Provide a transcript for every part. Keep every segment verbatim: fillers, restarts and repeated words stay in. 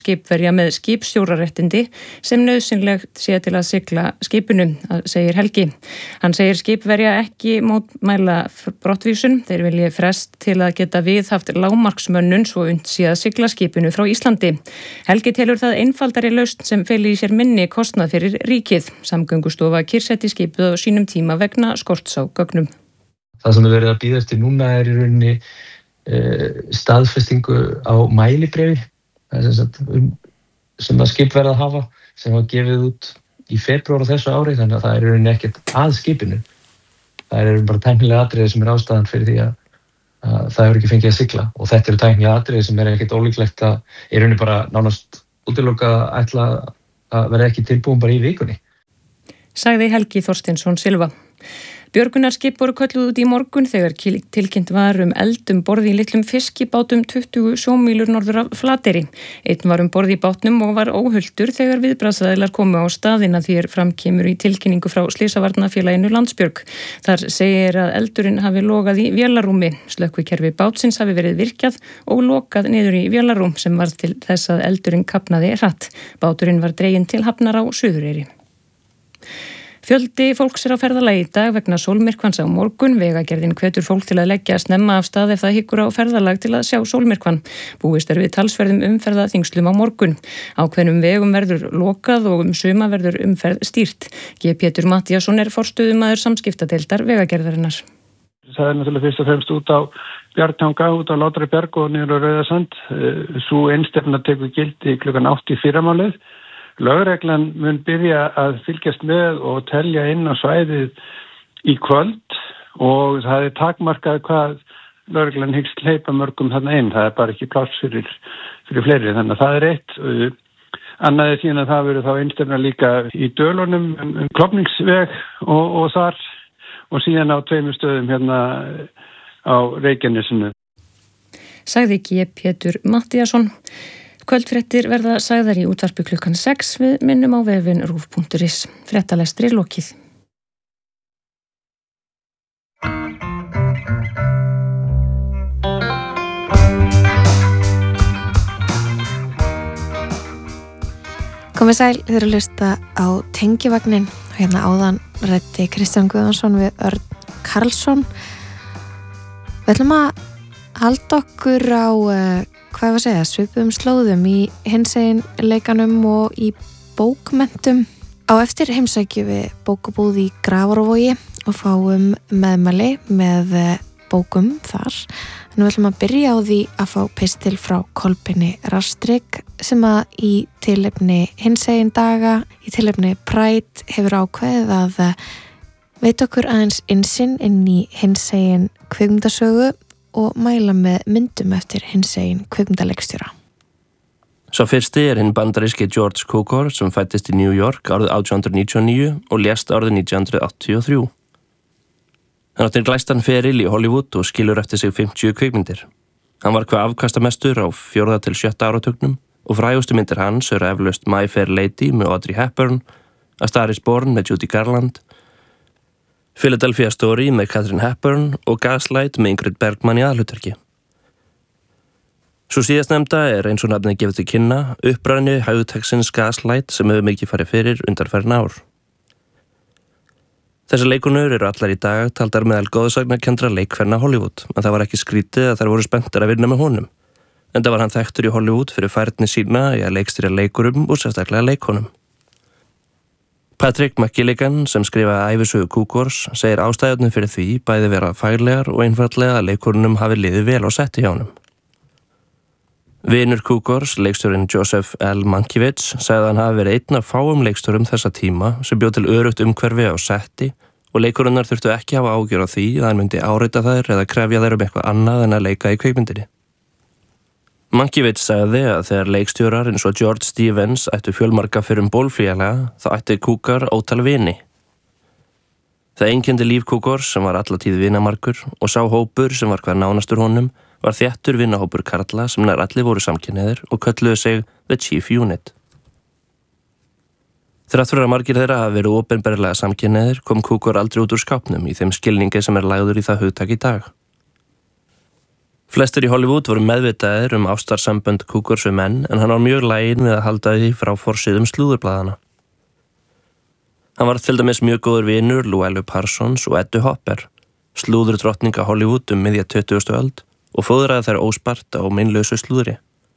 skipverja með skipstjóraréttindi sem nauðsynlegt sé til að sigla skipinu, segir Helgi. Hann segir skipverja ekki mótmæla brottvísun, þeir vilji frest til að geta viðhaft lágmarksmönnun svo unnt sé að sigla skipinu frá Íslandi. Helgi telur það einfaldari lausn sem feli í sér minni kostnað fyrir ríkið. Samgöngustofa kyrrsetti skipið á sínum tíma vegna skorts á gögnum. Það sem er verið að bíða eftir núna er í rauninni e, staðfestingu á mælibréfi sem, sem að skip verða að hafa, sem var gefið út í febrúar á þessu ári, þannig að það er í rauninni ekkert að skipinu. Það er bara tæknilega atriði sem er ástæðan fyrir því að, að það hefur ekki fengið að sigla, og þetta eru tæknilega atriði sem er ekkert ólíklegt að í rauninni bara nánast útilokað að ætla að vera ekki tilbúin bara í vikunni. Sagði Helgi Þorsteinsson Silva. Björgunarskip voru kölluð út í morgun þegar tilkynnt var um eld um borð í litlum fiskibátum tuttugu sjómílur norður af Flateyri. Einn var um borð í bátnum og var óhulltur þegar viðbragðsaðilar komu á staðina því er framkemur í tilkynningu frá Slysavarnafélaginu Landsbjörg. Þar segir að eldurinn hafi lokað í vélarrúmi. Slökkvikerfi bátsins hafi verið virkjað og lokað niður í vélarrúm sem var til þess að eldurinn kafnaði hratt. Báturinn var dreginn til hafnar á Suðureyri. Fjöldi fólks er á ferðalagi í dag vegna sólmyrkvans á morgun. Vegagerðin hvetur fólk til að leggja snemma af stað ef það hyggur á ferðalag til að sjá sólmyrkvann. Búist er við talsverðum umferðaþyngslum á morgun. Ákveðnum vegum verður lokað og um suma verður umferð stýrt. G. Pétur Matthíasson er forstöðumaður samskiptadeildar Vegagerðarinnar. Það er náttúrulega fyrst og fremst út á Bjargtanga, út á Látrabjarg og niður á Rauðasand. Sú einstefna tekur gildi klukkan átta í fyrramálið. Lögreglan mun byrja að fylgjast með og telja inn á svæðið í kvöld og það er takmarkað hvað lögreglan hyggst hleypa mörgum þarna inn. Það er bara ekki pláss fyrir, fyrir fleiri, þannig að það er eitt. Annað er síðan að það verður þá einstefna líka í Dölunum, um, um Klofningsveg og, og þar og síðan á tveimur stöðum hérna á Reykjanesinu. Sagði G. Pétur Matthíasson. Kvöldfréttir verða sagðar í útvarpi klukkan sex, við minnum á vefinn rúv punktur is. Fréttalestri lokið. Komið sæl, þið eru að hlusta á Tengivagnin. Hérna áðan ræddi Kristján Guðjónsson við Örn Karlsson. Við ætlum að halda okkur á hvað var að segja, svipuðum slóðum í hinsegin leikanum og í bókmentum. Á eftir heimsækjum við bókabúð í Grafarvogi og fáum meðmæli með bókum þar. En við ætlum að byrja á því að fá pistil frá Kolbeini Rastrik sem að í tilefni hinsegin daga, í tilefni Pride hefur ákveðið að veit okkur aðeins innsinn inn í hinsegin kvikmyndasögu og mæla með myndum eftir hinsegin kvikmyndaleikstjóra. Sá fyrsti er hinn bandaríski George Cukor sem fættist í New York árið átján hundruð níutíu og níu og lést árið nítján hundruð áttatíu og þrjú. Hann átti glæstan feril í Hollywood og skilur eftir sig fimmtíu kvikmyndir. Hann var hvað afkastamestur á fjórða til sjötta áratugnum og frægustu myndir hans eru eflaust My Fair Lady með Audrey Hepburn, A Star is Born með Judy Garland, Philadelphia Story með Katharine Hepburn og Gaslight með Ingrid Bergman í aðhlutverki. Svo síðastnefnda er eins og nafnið gefið til kynna uppræðinu hugtaksins Gaslight sem hefur mikið farið fyrir undanfarin ár. Þessar leikonur eru allar í dag taldar meðal góðsagnarkenndra leikkvenna Hollywood, en það var ekki skrítið að þær voru spenntar að vinna með honum. Enda var hann þekktur í Hollywood fyrir færni sína í að leikstýra leikurum og sérstaklega leikonum. Patrick McGilligan, sem skrifaði ævisögu Cukors, segir ástæðunum fyrir því bæði vera faglegar og einfaldlega að leikurunum hafi liðið vel á setti hjá honum. Vinur Cukors, leikstjórinn Joseph L. Mankiewicz, sagði að hann hafi verið einn af fáum leikstjórum þessa tíma sem bjó til örugt umhverfi á setti og leikurunnar þurftu ekki hafa ágjör á því að hann myndi áreita þær eða krefja þær um eitthvað annað en að leika í kvikmyndinni. Mankiewicz sagði að þegar leikstjórar eins og George Stevens ættu fjölmarga fyrir um bólfélaga þá ætti Cukor ótal vini. Það einkenndi líf Cukors sem var alla tíð vinamarkur og sá hópur sem var hvað nánastur honum var þéttur vinahópur karla sem nær allir voru samkynhneigðir og kölluðu sig The Chief Unit. Þrátt fyrir að margir þeirra hafi verið opinberlega samkynhneigðir kom Cukor aldrei út úr skápnum í þeim skilningi sem er lagður í það hugtak í dag. Flestir í Hollywood voru meðvitaðir um ástarsambönd Cougars við menn en hann var mjög laginn við að halda því frá forsíðum slúðurblaðana. Hann var til dæmis mjög góður vinur Louella Parsons og Eddu Hopper, slúður drottninga Hollywood um miðja tuttugustu öld og fóðraði þær óspart á meinlausu slúðri.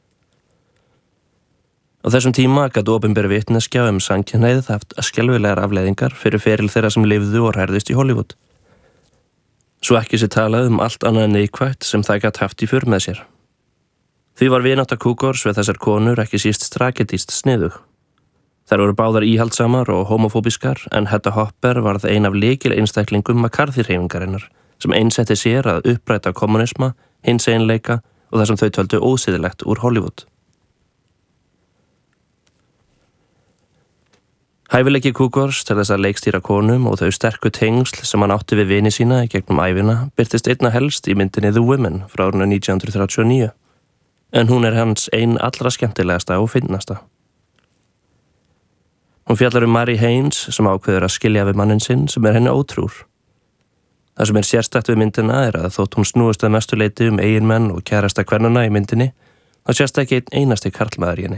Á þessum tíma gat opinber vitneskja um samkynhneigð haft skelfilegar afleiðingar fyrir feril þeirra sem lifðu og hrærðust í Hollywood. Svo ekki sé talað um allt annað neikvætt sem það gat haft í för með sér. Því var vinátta Cougars við þessar konur ekki síst strategískt sniðug. Þær voru báðar íhaldsamar og homofóbiskar en Hedda Hopper varð ein af lykil einstaklingum McCarthy-hreyfingarinnar sem einsetti sér að uppræta kommunisma, hinseinleika og það sem þau töldu ósiðilegt úr Hollywood. Hæfileiki Cougars til þess að leikstýra konum og þau sterku tengsl sem hann átti við vini sína í gegnum ævina birtist einna helst í myndinni The Women frá árinu nítján hundruð þrjátíu og níu, en hún er hans ein allra skemmtilegasta og fyndnasta. Hún fjallar um Mary Haynes sem ákveður að skilja við mannin sinn sem er henni ótrúr. Það sem er sérstakt við myndina er að þótt hún snúist að mestu leyti um eiginmenn og kærasta kvennana í myndinni, þá sést ekki einn einasti karlmaður í henni.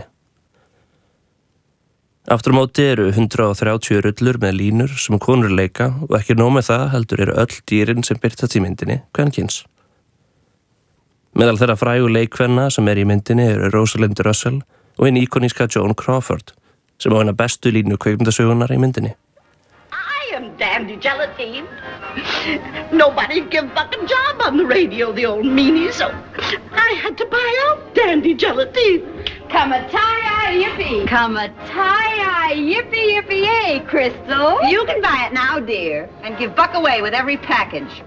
Aftur á móti eru hundrað og þrjátíu rullur með línur sem konur leika og ekki nóg með það heldur eru öll dýrin sem birtast í myndinni kvenkyns. Meðal þeirra frægu leikvenna sem er í myndinni eru Rosalind Russell og hinn íkoníska Joan Crawford sem á hina bestu línu kvikmyndasögunar í myndinni. I am Dandy Gelatine. Nobody give Buck a job on the radio, the old meanie, so I had to buy out Dandy Gelatine. Come-a-tie-yi, yippee. Come-a-tie-yi, yippee, yippee, yay, Crystal. You can buy it now, dear, and give Buck away with every package.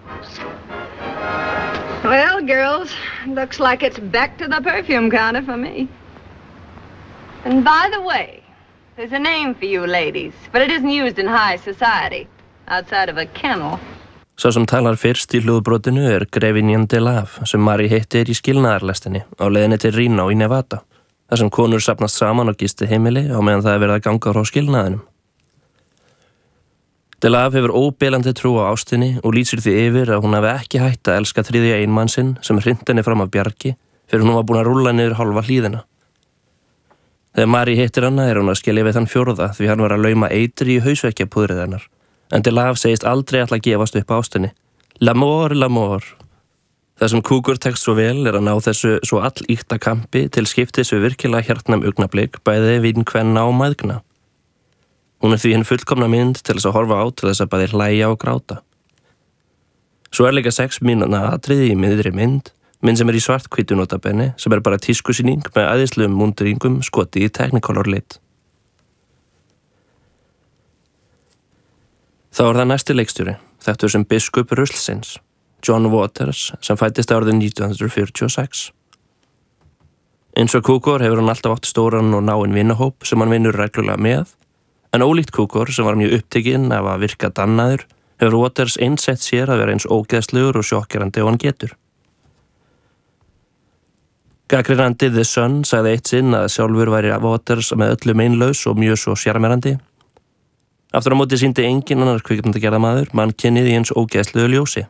Well, girls, looks like it's back to the perfume counter for me. And by the way, there's a name for you ladies, but it isn't used in high society, outside of a kennel. Sá sem talar fyrst í hljóðbrotinu er Grevinjan de Lave sem Mary hittir í skilnaðarlestinni á leiðinni til Reno í Nevada, þar sem konur safnast saman og gisti heimili á meðan það er verið að ganga frá skilnaðinum. De Lave hefur óbilandi trú á ástinni og lýsir því yfir að hún hafi ekki hætt að elska þriðja einmann sinn sem hrinti henni fram af bjargi fyrir hún var búin að rúlla niður hálfa hlíðina. Þegar Mary hittir hana er hún að skilja við þann fjórða því hann var að lauma eitri í hausvekkjapúðrið hennar, en De Lave segist aldrei ætla að gefast upp á ástinni. L'amour, l'amour. Það sem Cougar tekst svo vel er að ná þessu svo allíkta kampi til skiptis við virkilega hjartnæm augnablik bæði vinkvenna og mæðgna. Hún er því hinn fullkomna mynd til þess að horfa á til þess að bæði hlæja og gráta. Svo er líka sex mínútna atriði í miðri mynd, mynd sem er í svarthvítu notabenni, sem er bara tískusýning með æðislegum múnduringum skoti í Technicolor lit. Þá er það næsti leikstjóri, þekktur sem biskup ruslsins, John Waters, sem fæddist árið nítján hundruð fjörutíu og sex. Eins og Cougar hefur hann alltaf átt stóran og náinn vinahóp sem hann vinnur reglulega með, en ólíkt Cougar sem var mjög upptekinn af að virka dannaður, hefur Waters einsett sér að vera eins ógeðslegur og sjokkerandi og hann getur. Gagnrýnandi The Sun sagði eitt sinn að sjálfur væri Waters með öllu meinlaus og mjög svo sjarmerandi. Aftur á móti sýndi enginn annar kvikmyndagerðarmaður mannkynið í eins ógeðslegu ljósi.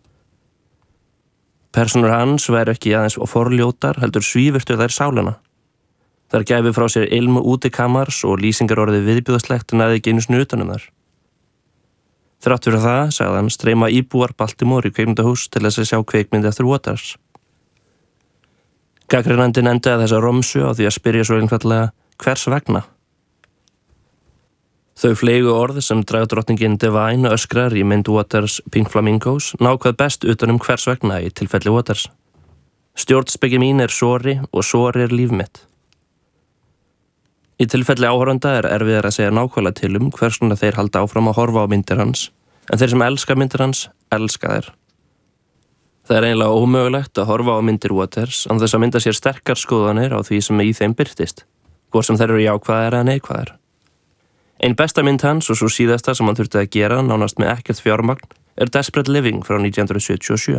Persónur hans væru ekki aðeins forljótar, heldur svífurtu þær sálina. Þær gæfu frá sér ilmu útikamars og lýsingar orðið viðbjóðslegt en aðeins ekki einu sinni utan um þær. Þrátt fyrir það, sagði hann, streyma íbúar Baltimore í kvikmyndahús til þess að sjá kvikmyndi eftir Waters. Gagnrýnandinn endaði þessa romsu á því að spyrja svo einfallega hvers vegna. Þau fleygu orð sem dragdrottningin Divine öskrar í mynd Waters Pink Flamingos nákvæð best utan um hvers vegna í tilfelli Waters. Stjórnspeki mín er sori og sori er líf mitt. Í tilfelli áhorfenda er erfiðar að segja nákvæmlega til um hvers vegna þeir halda áfram að horfa á myndir hans, en þeir sem elska myndir hans, elska þær. Það er eiginlega ómögulegt að horfa á myndir Waters án þess að mynda sér sterkar skoðanir á því sem í þeim birtist, hvort sem þeir eru jákvæðar eða neikvæðar. Ein besta mynd hans og svo síðasta sem hann þurfti að gera nánast með ekkert fjármagn er Desperate Living frá nítján hundruð sjötíu og sjö.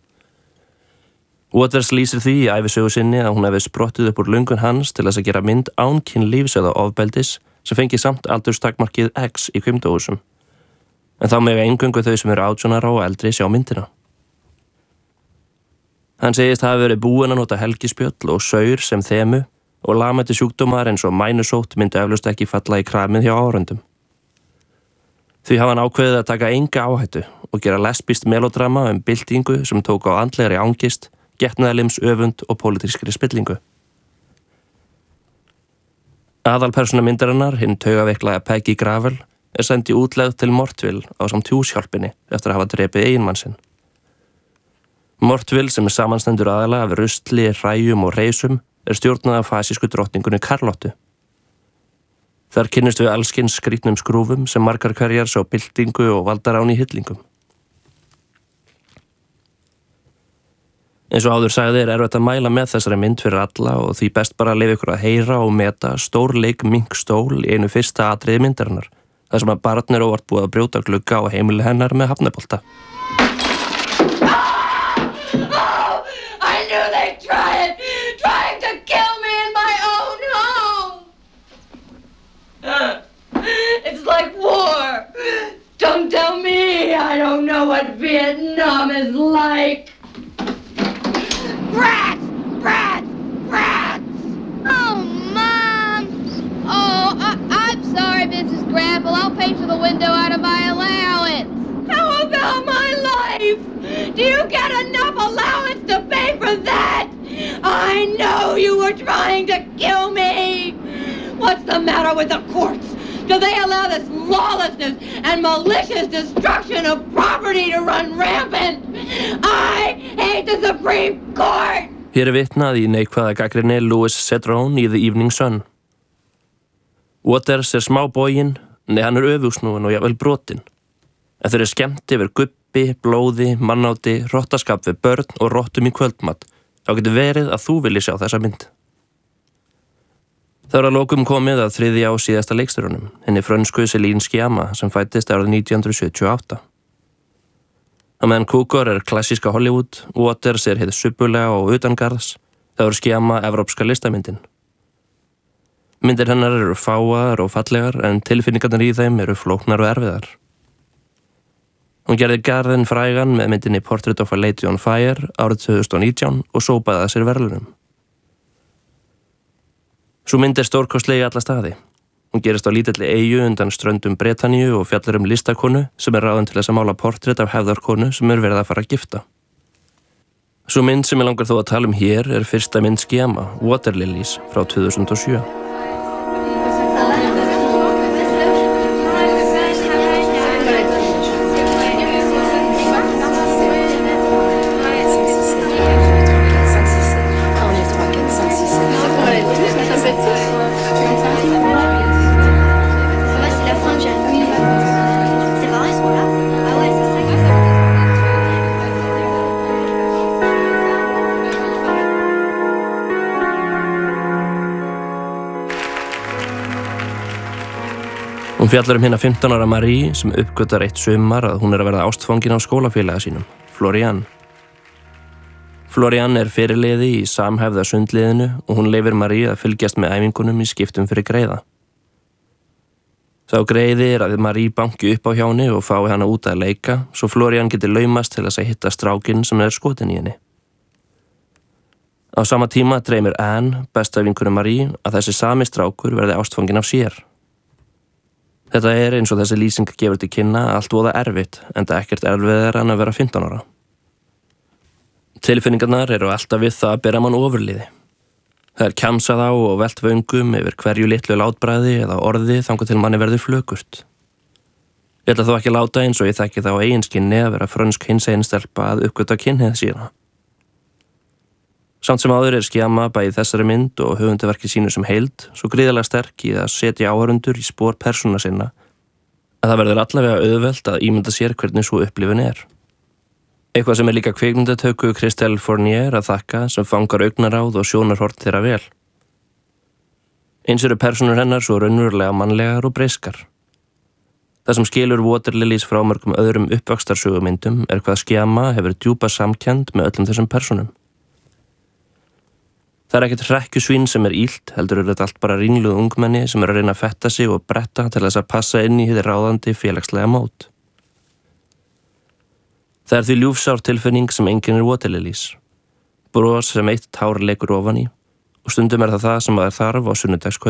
Waters lýsir því í ævisögu sinni að hún hefði sprottið upp úr löngun hans til þess að gera mynd án kynlífs eða ofbeldis sem fengi samt aldurstakmarkið X í kvikmyndahúsum. En þá mega eingöngu þau sem eru átján ára og eldri sjá myndina. Hann segist hafi verið búinn að nota helgispjöll og saur sem þemu og lamandi sjúkdómar eins og mænusótt myndi eflaust ekki falla í kramið hjá áhorfendum. Því hafa hann ákveðið að taka enga áhættu og gera lesbískt melodrama um byltingu sem tók á andlegri angist, getnaðarlims öfund og pólitískri spillingu. Aðalpersóna myndarinnar, hinn taugaveiklaða Peggy Gravel, er send í útlegð til Mortville ásamt húshjálpinni eftir að hafa drepið eiginmann sinn. Mortville, sem er samanstendur aðalega af rusli, hræjum og reisum, er stjórnað af fasísku drottningunni Karlottu. Þar kynnist við allskins skrýtnum skrúfum sem margar hverjar sá byltingu og valdarán í hillingum. Eins og áður sagði er erfitt að mæla með þessari mynd fyrir alla og því best bara að leyfa ykkur að heyra og meta stórleik minkstól í einu fyrsta atriði myndarinnar, þar sem að barn er óvart búið að brjóta glugga á heimili hennar með hafnabolta. Trying, trying to kill me in my own home. It's like war. Don't tell me I don't know what Vietnam is like. Rats! Rats! Rats! Oh, Mom! Oh, I I'm sorry, Missus Granville. I'll pay for the window out of my allowance. How about my life? Do you get enough allowance to pay for that? I know you were trying to kill me. What's the matter with the courts? Do they allow this lawlessness and malicious destruction of property to run rampant? I hate the Supreme Court! Hér er vitnað í neikvæða gagnrýni Louis Cedrone í The Evening Sun. Waters er smá boginn, nei hann er öfugsnúin og jafnvel brotinn. En þeir eru skemmt yfir gubbi, blóði, mannáti, rottaskap við börn og rottum í kvöldmat. Þá getur verið að þú vilji sjá þessa mynd. Það er að lokum komið að þriðja á síðasta leikstjórunum, henni frönsku Céline Sciamma sem fættist árið nítján hundruð sjötíu og átta. Á meðan Cukor er klassíska Hollywood, Waters er hið subbulega og utangarðs, þá er Sciamma evrópska listamyndin. Myndir hennar eru fáar og fallegar en tilfinningarnar í þeim eru flóknar og erfiðar. Hún gerði garðinn frægan með myndinni Portrait of a Lady on Fire árið tvö þúsund og nítján og sópaði að sér verðlaunum. Sú mynd er stórkostleg í alla staði. Hún gerist á lítilli eyju undan ströndum Bretaníu og fjallar um listakonu sem er ráðin til þess að mála portrett af hefðarkonu sem er verið að fara að gifta. Sú mynd sem ég langar þó að tala um hér er fyrsta mynd Sciamma, Water Lilies, frá tvö þúsund og sjö. Hún fjallar um hina fimmtán ára Marie sem uppgötar eitt sumar að hún er að verða ástfangin á skólafélaga sínum, Florian. Florian er fyrirliði í samhæfða sundliðinu og hún leyfir Marie að fylgjast með æfingunum í skiptum fyrir greiða. Sá greiði er að Marie banki upp á hjá henni og fái hana út að leika svo Florian getur laumast til þess að hitta strákinn sem er skotin í henni. Á sama tíma dreymir Anne, besta vinkonu Marie, að þessi sami strákur verði ástfangin af sér. Þetta er eins og þessi lýsing gefur til kynna allt voða erfitt, enda ekkert erfiðar en að vera fimmtán ára. Tilfinningarnar eru alltaf við það að bera mann ofurliði. Það er kjamsað á og velt vöngum yfir hverju litlu látbræði eða orði þangað til manni verður flökurt. Ég ætla þó ekki láta eins og ég þekki það á eiginskinni að vera frönsk hinsegin stelpa að uppgöta kynhneigð sína. Samt sem áður er Sciamma bæði þessari mynd og höfundaverki sínu sem heild svo gríðarlega sterk í að setja áhorfendur í spor persóna sinna að það verður allavega auðvelt að ímynda sér hvernig svo upplifun er. Eitthvað sem er líka kvikmyndatöku Christelle Fournier að þakka sem fangar augnaráð og sjónarhorn þeirra vel. Eins eru persónur hennar svo raunverulega mannlegar og breyskar. Það sem skilur Water Lilies frá mörgum öðrum uppvakstarsögumyndum er hvað Sciamma hefur djúpa samkennd með öllum þessum persónum. Það er ekkert hrekkjusvín sem er ílt, heldur er þetta allt bara ringluð ungmenni sem er að reyna að fetta sig og bretta til þess að passa inn í hið ráðandi félagslega mót. Það er því ljúfsár tilfinning sem einkennir Water Lilies. bros sem eitt tár leikur ofan í og stundum er það það sem maður þarf á sunnudagskvöld